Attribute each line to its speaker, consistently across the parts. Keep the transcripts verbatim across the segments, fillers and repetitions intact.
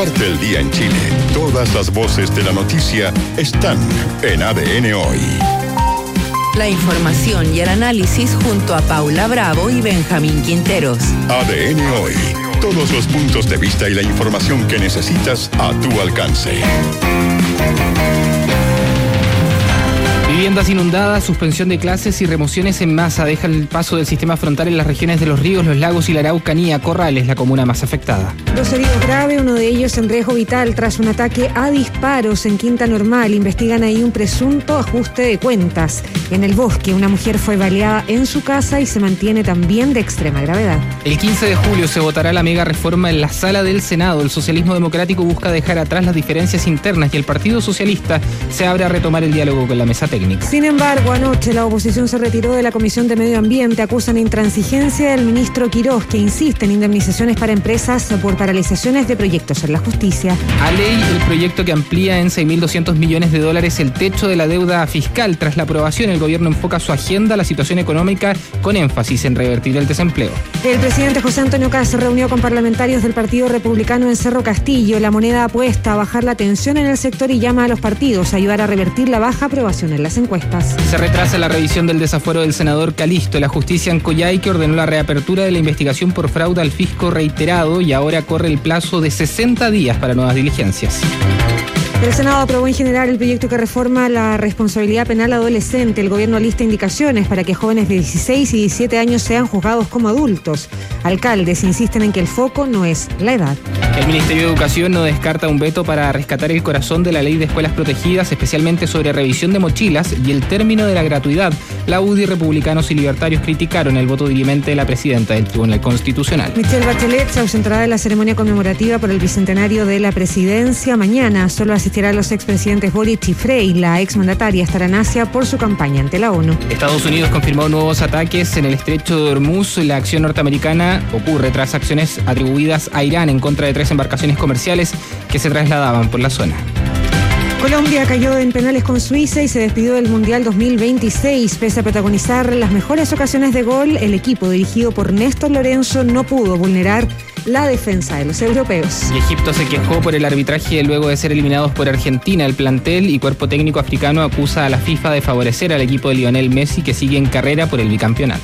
Speaker 1: Parte el día en Chile. Todas las voces de la noticia están en A D N Hoy.
Speaker 2: La información y el análisis junto a Paula Bravo y Benjamín Quinteros.
Speaker 1: A D N Hoy. Todos los puntos de vista y la información que necesitas a tu alcance.
Speaker 3: Viviendas inundadas, suspensión de clases y remociones en masa dejan el paso del sistema frontal en las regiones de Los Ríos, Los Lagos y la Araucanía. Corrales, la comuna más afectada.
Speaker 4: Dos heridos graves, uno de ellos en riesgo vital tras un ataque a disparos en Quinta Normal. Investigan ahí un presunto ajuste de cuentas. En el bosque, una mujer fue baleada en su casa y se mantiene también de extrema gravedad.
Speaker 3: El quince de julio se votará la mega reforma en la sala del Senado. El socialismo democrático busca dejar atrás las diferencias internas y el Partido Socialista se abre a retomar el diálogo con la mesa técnica.
Speaker 4: Sin embargo, anoche la oposición se retiró de la Comisión de Medio Ambiente. Acusan intransigencia del ministro Quirós, que insiste en indemnizaciones para empresas por paralizaciones de proyectos en la justicia.
Speaker 3: A ley el proyecto que amplía en seis mil doscientos millones de dólares el techo de la deuda fiscal. Tras la aprobación, el gobierno enfoca su agenda a la situación económica con énfasis en revertir el desempleo.
Speaker 4: El presidente José Antonio Kast se reunió con parlamentarios del Partido Republicano en Cerro Castillo. La moneda apuesta a bajar la tensión en el sector y llama a los partidos a ayudar a revertir la baja aprobación en las encuestas.
Speaker 3: Se retrasa la revisión del desafuero del senador Calisto. La justicia en Coyhaique ordenó la reapertura de la investigación por fraude al fisco reiterado y ahora corre el plazo de sesenta días para nuevas diligencias.
Speaker 4: El Senado aprobó en general el proyecto que reforma la responsabilidad penal adolescente. El gobierno lista indicaciones para que jóvenes de dieciséis y diecisiete años sean juzgados como adultos. Alcaldes insisten en que el foco no es la edad.
Speaker 3: El Ministerio de Educación no descarta un veto para rescatar el corazón de la ley de escuelas protegidas, especialmente sobre revisión de mochilas y el término de la gratuidad. La U D I, republicanos y libertarios criticaron el voto dirimente de la presidenta del Tribunal Constitucional.
Speaker 4: Michelle Bachelet se ausentará de la ceremonia conmemorativa por el bicentenario de la presidencia. Mañana solo asistirán los expresidentes Boric y Frey. La exmandataria estará en Asia por su campaña ante la ONU.
Speaker 3: Estados Unidos confirmó nuevos ataques en el estrecho de Hormuz. La acción norteamericana ocurre tras acciones atribuidas a Irán en contra de tres embarcaciones comerciales que se trasladaban por la zona.
Speaker 4: Colombia cayó en penales con Suiza y se despidió del Mundial dos mil veintiséis. Pese a protagonizar las mejores ocasiones de gol, el equipo dirigido por Néstor Lorenzo no pudo vulnerar la defensa de los europeos.
Speaker 3: Y Egipto se quejó por el arbitraje luego de ser eliminados por Argentina. El plantel y cuerpo técnico africano acusa a la FIFA de favorecer al equipo de Lionel Messi, que sigue en carrera por el bicampeonato.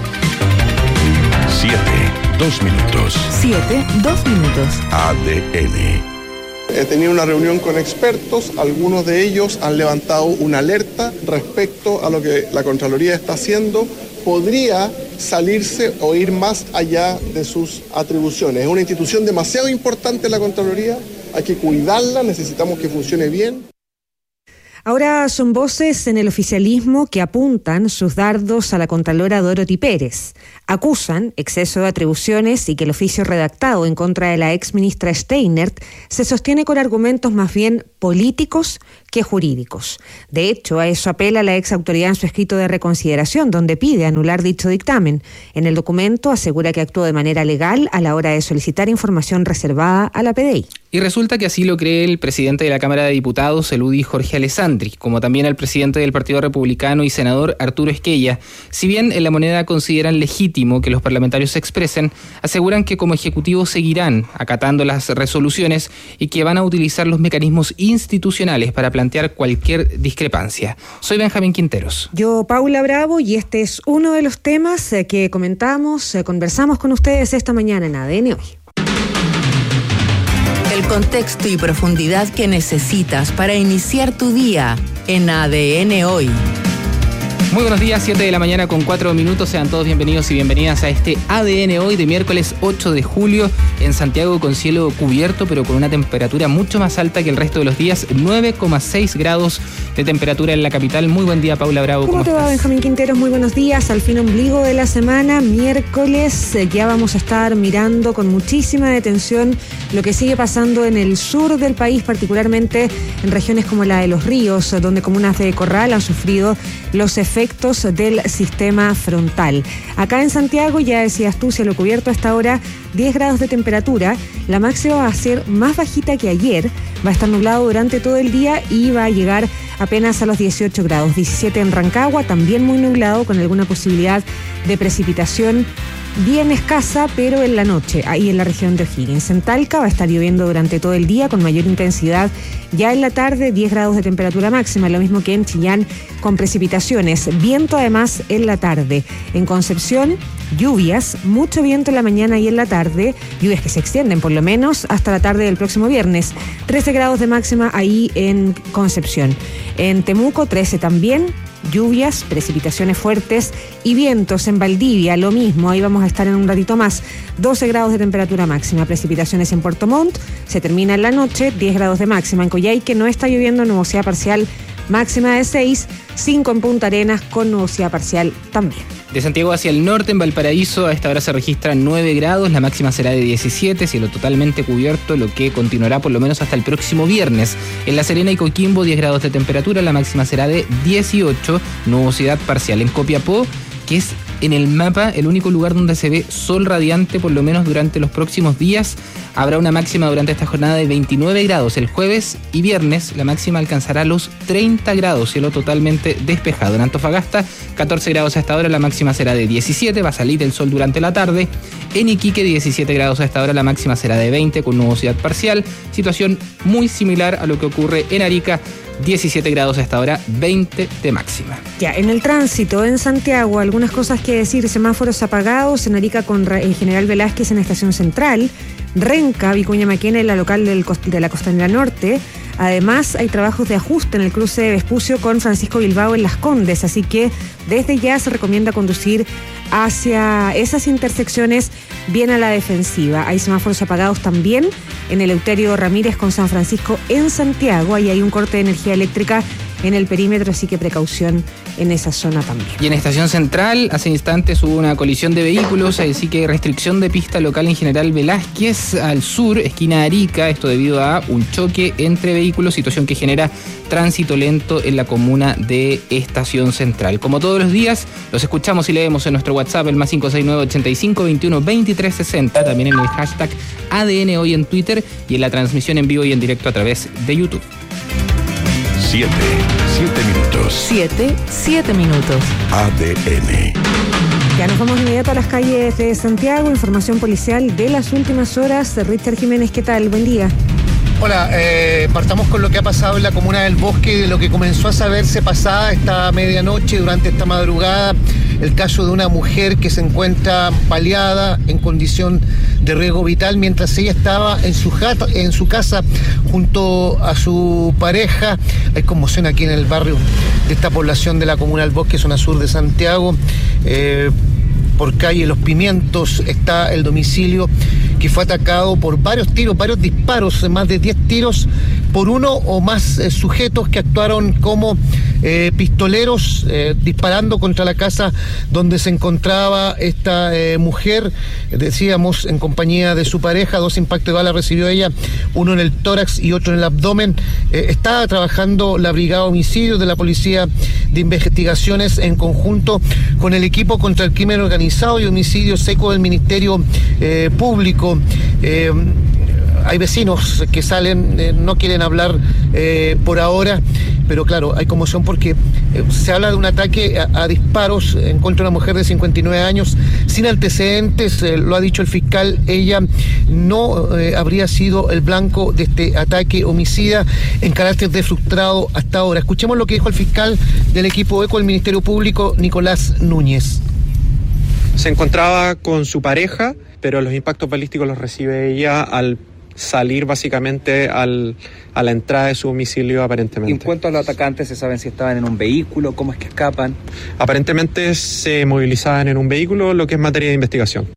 Speaker 1: Siete, dos minutos.
Speaker 2: Siete, dos minutos.
Speaker 1: A D N.
Speaker 5: He tenido una reunión con expertos, algunos de ellos han levantado una alerta respecto a lo que la Contraloría está haciendo. Podría salirse o ir más allá de sus atribuciones. Es una institución demasiado importante la Contraloría, hay que cuidarla, necesitamos que funcione bien.
Speaker 4: Ahora son voces en el oficialismo que apuntan sus dardos a la contralora Dorothy Pérez. Acusan exceso de atribuciones y que el oficio redactado en contra de la exministra Steinert se sostiene con argumentos más bien políticos que jurídicos. De hecho, a eso apela la ex autoridad en su escrito de reconsideración, donde pide anular dicho dictamen. En el documento asegura que actuó de manera legal a la hora de solicitar información reservada a la P D I.
Speaker 3: Y resulta que así lo cree el presidente de la Cámara de Diputados, el U D I Jorge Alessandri, como también el presidente del Partido Republicano y senador Arturo Esquella. Si bien en La Moneda consideran legítimo que los parlamentarios se expresen, aseguran que como ejecutivo seguirán acatando las resoluciones y que van a utilizar los mecanismos institucionales para plantear cualquier discrepancia. Soy Benjamín Quinteros.
Speaker 4: Yo, Paula Bravo, y este es uno de los temas que comentamos, conversamos con ustedes esta mañana en A D N Hoy.
Speaker 2: El contexto y profundidad que necesitas para iniciar tu día en A D N Hoy.
Speaker 3: Muy buenos días, siete de la mañana con cuatro minutos. Sean todos bienvenidos y bienvenidas a este A D N Hoy de miércoles ocho de julio en Santiago, con cielo cubierto pero con una temperatura mucho más alta que el resto de los días, nueve coma seis grados de temperatura en la capital. Muy buen día, Paula Bravo.
Speaker 4: ¿Cómo, ¿Cómo te va, Benjamín Quinteros? Muy buenos días. Al fin ombligo de la semana, miércoles, ya vamos a estar mirando con muchísima detención lo que sigue pasando en el sur del país, particularmente en regiones como la de Los Ríos, donde comunas de Corral han sufrido los efectos del sistema frontal. Acá en Santiago, ya decías tú, cielo cubierto hasta ahora, diez grados de temperatura. La máxima va a ser más bajita que ayer, va a estar nublado durante todo el día y va a llegar apenas a los dieciocho grados. diecisiete en Rancagua, también muy nublado, con alguna posibilidad de precipitación bien escasa, pero en la noche, ahí en la región de O'Higgins. En Talca va a estar lloviendo durante todo el día con mayor intensidad. Ya en la tarde, diez grados de temperatura máxima, lo mismo que en Chillán, con precipitaciones. Viento además en la tarde. En Concepción, lluvias, mucho viento en la mañana y en la tarde, lluvias que se extienden por lo menos hasta la tarde del próximo viernes. trece grados de máxima ahí en Concepción. En Temuco, trece también. Lluvias, precipitaciones fuertes y vientos en Valdivia, lo mismo, ahí vamos a estar en un ratito más. doce grados de temperatura máxima, precipitaciones en Puerto Montt, se termina en la noche, diez grados de máxima. En Coyhaique no está lloviendo, nubosidad parcial máxima de seis, cinco en Punta Arenas con nubosidad parcial también.
Speaker 3: De Santiago hacia el norte, en Valparaíso, a esta hora se registran nueve grados, la máxima será de diecisiete, cielo totalmente cubierto, lo que continuará por lo menos hasta el próximo viernes. En La Serena y Coquimbo, diez grados de temperatura, la máxima será de dieciocho, nubosidad parcial. En Copiapó, que es en el mapa el único lugar donde se ve sol radiante, por lo menos durante los próximos días, habrá una máxima durante esta jornada de veintinueve grados. El jueves y viernes la máxima alcanzará los treinta grados, cielo totalmente despejado. En Antofagasta, catorce grados a esta hora, la máxima será de diecisiete, va a salir el sol durante la tarde. En Iquique, diecisiete grados a esta hora, la máxima será de veinte con nubosidad parcial. Situación muy similar a lo que ocurre en Arica, diecisiete grados a esta hora, veinte de máxima.
Speaker 4: Ya, en el tránsito, en Santiago, algunas cosas que decir: semáforos apagados, en Arica con en General Velázquez en Estación Central, Renca, Vicuña Maquena en la local del, de la Costanera Norte. Además, hay trabajos de ajuste en el cruce de Vespucio con Francisco Bilbao en Las Condes, así que desde ya se recomienda conducir hacia esas intersecciones bien a la defensiva. Hay semáforos apagados también en el Eleuterio Ramírez con San Francisco en Santiago. Ahí hay un corte de energía eléctrica en el perímetro, así que precaución en esa zona también.
Speaker 3: Y en Estación Central, hace instantes hubo una colisión de vehículos, así que restricción de pista local en General Velázquez al sur, esquina Arica, esto debido a un choque entre vehículos, situación que genera tránsito lento en la comuna de Estación Central. Como todos los días, los escuchamos y leemos en nuestro WhatsApp, el más cinco seis nueve, ochenta y cinco, veintiuno, veintitrés, sesenta, también en el hashtag A D N Hoy en Twitter y en la transmisión en vivo y en directo a través de YouTube.
Speaker 1: Siete, siete minutos.
Speaker 2: Siete, siete minutos.
Speaker 1: A D N.
Speaker 4: Ya nos vamos inmediato a las calles de Santiago. Información policial de las últimas horas. Richard Jiménez, ¿qué tal? Buen día.
Speaker 6: Hola, eh, partamos con lo que ha pasado en la comuna del Bosque, de lo que comenzó a saberse pasada esta medianoche, durante esta madrugada, el caso de una mujer que se encuentra baleada en condición de riesgo vital mientras ella estaba en su, jata, en su casa junto a su pareja. Hay conmoción aquí en el barrio de esta población de la comuna del Bosque, zona sur de Santiago. Eh, por calle Los Pimientos está el domicilio que fue atacado por varios tiros, varios disparos, más de diez tiros por uno o más eh, sujetos que actuaron como eh, pistoleros, eh, disparando contra la casa donde se encontraba esta eh, mujer, decíamos, en compañía de su pareja. Dos impactos de bala recibió ella, uno en el tórax y otro en el abdomen. Eh, está trabajando la Brigada de Homicidios de la Policía de Investigaciones en conjunto con el equipo contra el crimen organizado y homicidio seco del Ministerio eh, Público. Eh, hay vecinos que salen, eh, no quieren hablar eh, por ahora, pero claro, hay conmoción porque eh, se habla de un ataque a, a disparos en contra de una mujer de cincuenta y nueve años, sin antecedentes, eh, lo ha dicho el fiscal. Ella no eh, habría sido el blanco de este ataque homicida en carácter de frustrado hasta ahora. Escuchemos lo que dijo el fiscal del equipo ECO del Ministerio Público, Nicolás Núñez.
Speaker 7: Se encontraba con su pareja, pero los impactos balísticos los recibe ella al salir básicamente al, a la entrada de su domicilio aparentemente.
Speaker 8: Y en cuanto a los atacantes, ¿se saben si estaban en un vehículo? ¿Cómo es que escapan?
Speaker 7: Aparentemente se movilizaban en un vehículo, lo que es materia de investigación.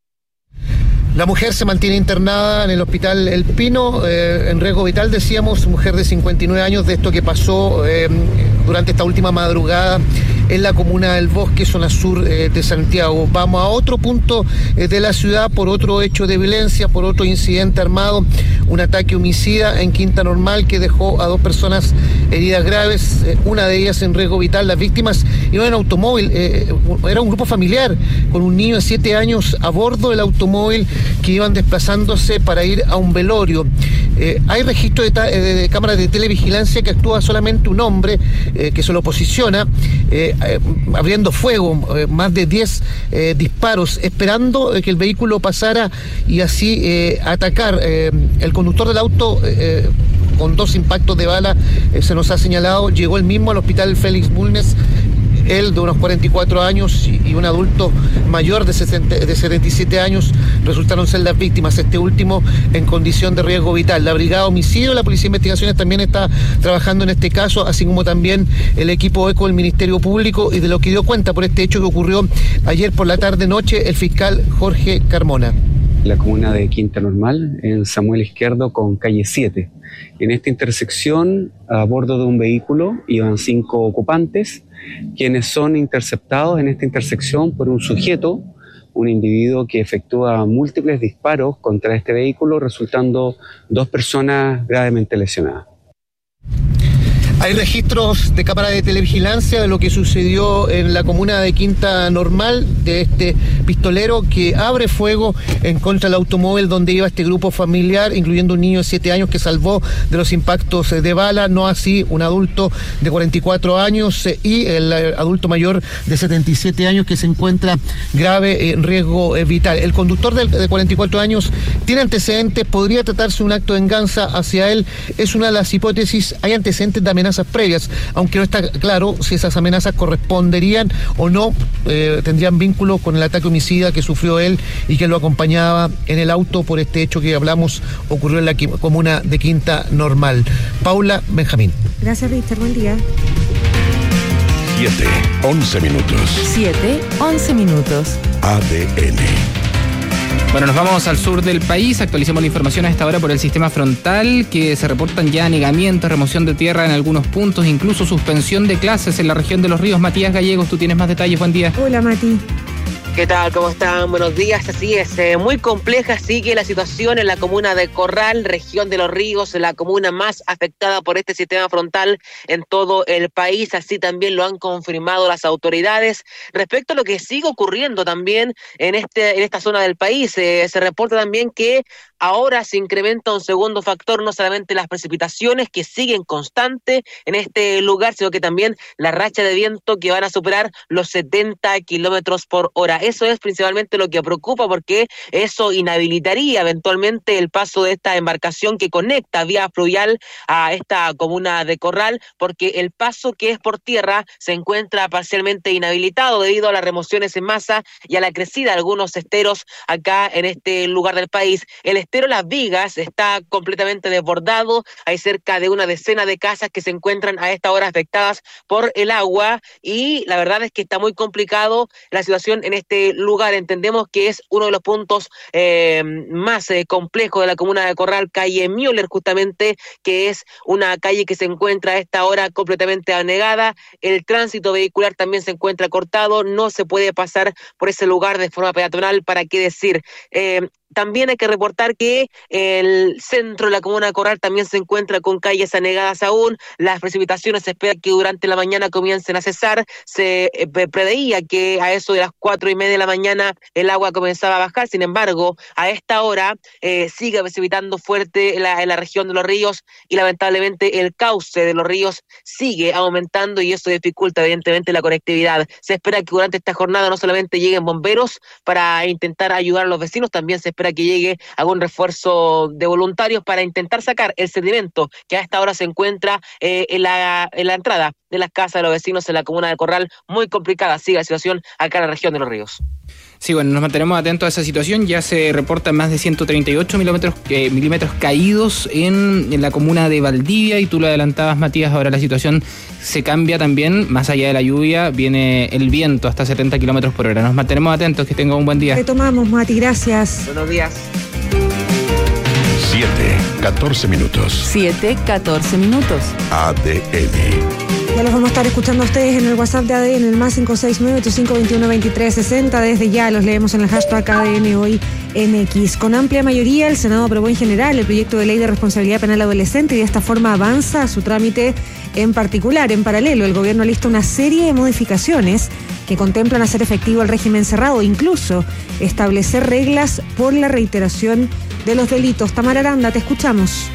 Speaker 6: La mujer se mantiene internada en el hospital El Pino, eh, en riesgo vital, decíamos, mujer de cincuenta y nueve años, de esto que pasó eh, durante esta última madrugada en la comuna del Bosque, zona sur eh, de Santiago. Vamos a otro punto eh, de la ciudad por otro hecho de violencia, por otro incidente armado, un ataque homicida en Quinta Normal que dejó a dos personas heridas graves, eh, una de ellas en riesgo vital. Las víctimas iban en automóvil, eh, era un grupo familiar con un niño de siete años a bordo del automóvil que iban desplazándose para ir a un velorio. Eh, hay registro de, ta- de, de cámaras de televigilancia que actúa solamente un hombre, eh, que se lo posiciona, eh, eh, abriendo fuego, eh, más de diez eh, disparos, esperando eh, que el vehículo pasara y así eh, atacar. Eh, el conductor del auto, eh, con dos impactos de bala, eh, se nos ha señalado, llegó él mismo al hospital Félix Bulnes. Él, de unos cuarenta y cuatro años, y un adulto mayor de, sesenta, de setenta y siete años resultaron ser las víctimas, este último en condición de riesgo vital. La Brigada Homicidio, la Policía de Investigaciones también está trabajando en este caso, así como también el equipo ECO del Ministerio Público, y de lo que dio cuenta por este hecho que ocurrió ayer por la tarde-noche el fiscal Jorge Carmona.
Speaker 9: La comuna de Quinta Normal, en Samuel Izquierdo con calle siete. En esta intersección, a bordo de un vehículo, iban cinco ocupantes, quienes son interceptados en esta intersección por un sujeto, un individuo que efectúa múltiples disparos contra este vehículo, resultando dos personas gravemente lesionadas.
Speaker 6: Hay registros de cámara de televigilancia de lo que sucedió en la comuna de Quinta Normal, de este pistolero que abre fuego en contra del automóvil donde iba este grupo familiar, incluyendo un niño de siete años que salvó de los impactos de bala, no así un adulto de cuarenta y cuatro años y el adulto mayor de setenta y siete años que se encuentra grave en riesgo vital. El conductor de cuarenta y cuatro años tiene antecedentes, podría tratarse de un acto de venganza hacia él, es una de las hipótesis. Hay antecedentes de amenazas previas, aunque no está claro si esas amenazas corresponderían o no, eh, tendrían vínculo con el ataque homicida que sufrió él y que lo acompañaba en el auto por este hecho que hablamos, ocurrió en la comuna de Quinta Normal. Paula Benjamín.
Speaker 4: Gracias, Víctor, buen día.
Speaker 1: siete, once minutos.
Speaker 2: siete, once minutos.
Speaker 1: A D N.
Speaker 3: Bueno, nos vamos al sur del país, actualicemos la información a esta hora por el sistema frontal, que se reportan ya anegamientos, remoción de tierra en algunos puntos, incluso suspensión de clases en la región de Los Ríos. Matías Gallegos, tú tienes más detalles, buen día.
Speaker 4: Hola, Mati.
Speaker 10: ¿Qué tal? ¿Cómo están? Buenos días. Así es, eh, muy compleja sigue la situación en la comuna de Corral, región de Los Ríos, la comuna más afectada por este sistema frontal en todo el país. Así también lo han confirmado las autoridades. Respecto a lo que sigue ocurriendo también en este en esta zona del país, eh, se reporta también que ahora se incrementa un segundo factor, no solamente las precipitaciones que siguen constantes en este lugar, sino que también la racha de viento que van a superar los setenta kilómetros por hora. Eso es principalmente lo que preocupa, porque eso inhabilitaría eventualmente el paso de esta embarcación que conecta vía fluvial a esta comuna de Corral, porque el paso que es por tierra se encuentra parcialmente inhabilitado debido a las remociones en masa y a la crecida de algunos esteros acá en este lugar del país. El estero Las Vigas está completamente desbordado, hay cerca de una decena de casas que se encuentran a esta hora afectadas por el agua y la verdad es que está muy complicado la situación en este lugar. Entendemos que es uno de los puntos eh, más eh, complejos de la comuna de Corral, calle Müller justamente, que es una calle que se encuentra a esta hora completamente anegada, el tránsito vehicular también se encuentra cortado, no se puede pasar por ese lugar de forma peatonal, para qué decir. Eh, También hay que reportar que el centro de la comuna de Corral también se encuentra con calles anegadas aún. Las precipitaciones se espera que durante la mañana comiencen a cesar. Se eh, preveía que a eso de las cuatro y media de la mañana el agua comenzaba a bajar. Sin embargo, a esta hora eh, sigue precipitando fuerte en la, en la región de Los Ríos y lamentablemente el cauce de los ríos sigue aumentando y eso dificulta evidentemente la conectividad. Se espera que durante esta jornada no solamente lleguen bomberos para intentar ayudar a los vecinos, también se espera que llegue algún refuerzo de voluntarios para intentar sacar el sedimento que a esta hora se encuentra eh, en, la, en la entrada de las casas de los vecinos en la comuna de Corral. Muy complicada sigue la situación acá en la región de Los Ríos.
Speaker 3: Sí, bueno, nos mantenemos atentos a esa situación. Ya se reportan más de ciento treinta y ocho milímetros, eh, milímetros caídos en, en la comuna de Valdivia, y tú lo adelantabas, Matías, ahora la situación se cambia también. Más allá de la lluvia viene el viento hasta setenta kilómetros por hora. Nos mantenemos atentos, que tenga un buen día.
Speaker 4: Retomamos, Mati, gracias.
Speaker 10: Buenos días.
Speaker 1: siete, catorce minutos.
Speaker 2: siete, catorce minutos.
Speaker 1: A D N.
Speaker 4: Ya los vamos a estar escuchando a ustedes en el WhatsApp de A D N, en el más cinco seis nueve ocho cinco dos uno dos tres seis cero. Desde ya los leemos en el hashtag A D N hoy en X. Con amplia mayoría, el Senado aprobó en general el proyecto de ley de responsabilidad penal adolescente y de esta forma avanza su trámite en particular. En paralelo, el gobierno lista una serie de modificaciones que contemplan hacer efectivo el régimen cerrado, incluso establecer reglas por la reiteración de los delitos. Tamara Aranda, te escuchamos.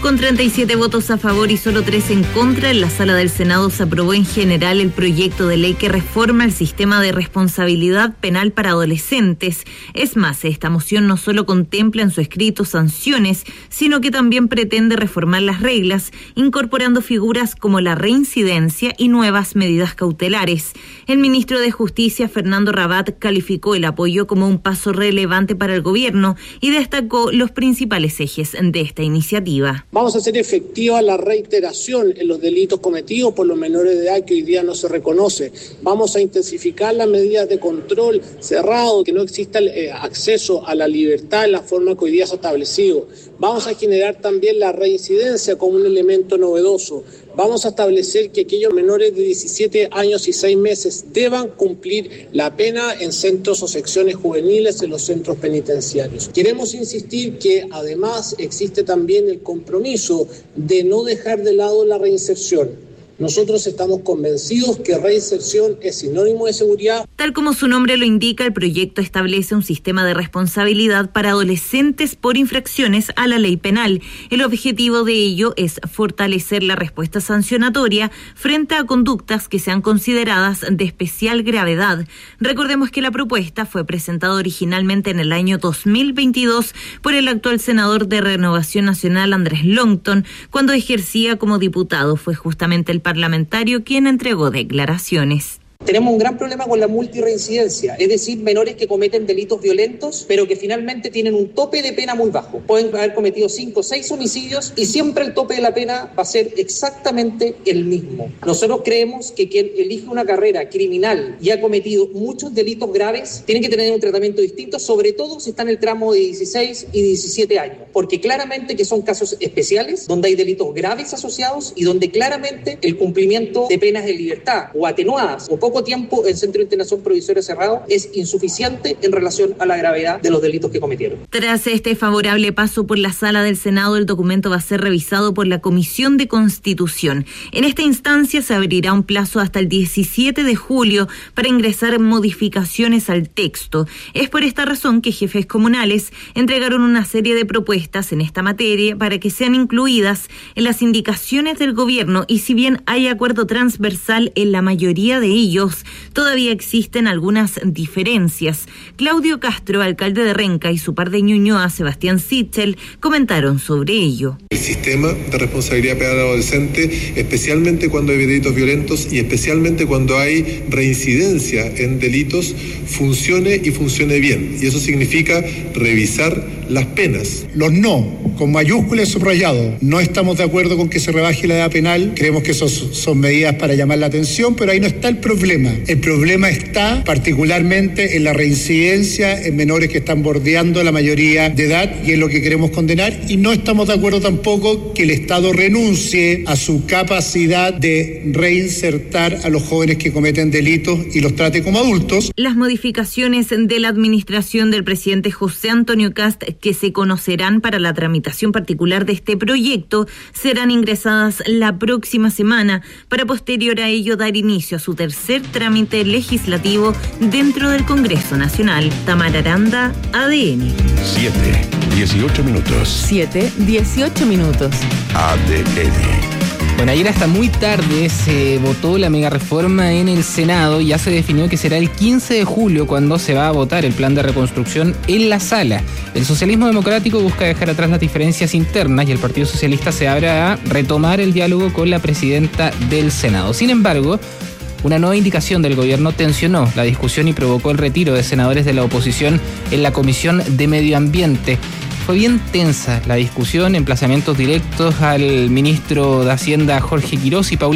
Speaker 11: Con treinta y siete votos a favor y solo tres en contra, en la sala del Senado se aprobó en general el proyecto de ley que reforma el sistema de responsabilidad penal para adolescentes. Es más, esta moción no solo contempla en su escrito sanciones, sino que también pretende reformar las reglas, incorporando figuras como la reincidencia y nuevas medidas cautelares. El ministro de Justicia, Fernando Rabat, calificó el apoyo como un paso relevante para el gobierno y destacó los principales ejes de esta iniciativa.
Speaker 12: Vamos a hacer efectiva la reiteración en los delitos cometidos por los menores de edad que hoy día no se reconoce. Vamos a intensificar las medidas de control cerrado, que no exista el eh, acceso a la libertad en la forma que hoy día se ha establecido. Vamos a generar también la reincidencia como un elemento novedoso. Vamos a establecer que aquellos menores de diecisiete años y seis meses deban cumplir la pena en centros o secciones juveniles en los centros penitenciarios. Queremos insistir que además existe también el compromiso de no dejar de lado la reinserción. Nosotros estamos convencidos que reinserción es sinónimo de seguridad.
Speaker 11: Tal como su nombre lo indica, el proyecto establece un sistema de responsabilidad para adolescentes por infracciones a la ley penal. El objetivo de ello es fortalecer la respuesta sancionatoria frente a conductas que sean consideradas de especial gravedad. Recordemos que la propuesta fue presentada originalmente en el año dos mil veintidós por el actual senador de Renovación Nacional, Andrés Longton, cuando ejercía como diputado. Fue justamente el parlamentario quien entregó declaraciones.
Speaker 13: Tenemos un gran problema con la multireincidencia, es decir, menores que cometen delitos violentos, pero que finalmente tienen un tope de pena muy bajo. Pueden haber cometido cinco o seis homicidios y siempre el tope de la pena va a ser exactamente el mismo. Nosotros creemos que quien elige una carrera criminal y ha cometido muchos delitos graves tiene que tener un tratamiento distinto, sobre todo si está en el tramo de dieciséis y diecisiete años, porque claramente que son casos especiales, donde hay delitos graves asociados y donde claramente el cumplimiento de penas de libertad o atenuadas o poco tiempo en centro de internación provisoria cerrado es insuficiente en relación a la gravedad de los delitos que cometieron.
Speaker 11: Tras este favorable paso por la sala del Senado, el documento va a ser revisado por la Comisión de Constitución. En esta instancia se abrirá un plazo hasta el diecisiete de julio para ingresar modificaciones al texto. Es por esta razón que jefes comunales entregaron una serie de propuestas en esta materia para que sean incluidas en las indicaciones del gobierno, y si bien hay acuerdo transversal en la mayoría de ellos, todavía existen algunas diferencias. Claudio Castro, alcalde de Renca, y su par de Ñuñoa, Sebastián Sichel, comentaron sobre ello.
Speaker 14: El sistema de responsabilidad penal adolescente, especialmente cuando hay delitos violentos y especialmente cuando hay reincidencia en delitos, funcione y funcione bien. Y eso significa revisar las penas.
Speaker 15: Los no, con mayúsculas y subrayado. No estamos de acuerdo con que se rebaje la edad penal. Creemos que eso son medidas para llamar la atención, pero ahí no está el problema. El problema está particularmente en la reincidencia en menores que están bordeando la mayoría de edad, y es lo que queremos condenar. Y no estamos de acuerdo tampoco que el Estado renuncie a su capacidad de reinsertar a los jóvenes que cometen delitos y los trate como adultos.
Speaker 11: Las modificaciones de la administración del presidente José Antonio Kast, que se conocerán para la tramitación particular de este proyecto, serán ingresadas la próxima semana para posterior a ello dar inicio a su tercer trámite legislativo dentro del Congreso Nacional. Tamara Aranda, A D N.
Speaker 1: siete, dieciocho minutos.
Speaker 2: siete, dieciocho minutos.
Speaker 1: A D N.
Speaker 3: Bueno, ayer hasta muy tarde se votó la mega reforma en el Senado y ya se definió que será el quince de julio cuando se va a votar el plan de reconstrucción en la sala. El socialismo democrático busca dejar atrás las diferencias internas y el Partido Socialista se abre a retomar el diálogo con la presidenta del Senado. Sin embargo, una nueva indicación del gobierno tensionó la discusión y provocó el retiro de senadores de la oposición en la Comisión de Medio Ambiente. Fue bien tensa la discusión, emplazamientos directos al ministro de Hacienda Jorge Quirós y Paulina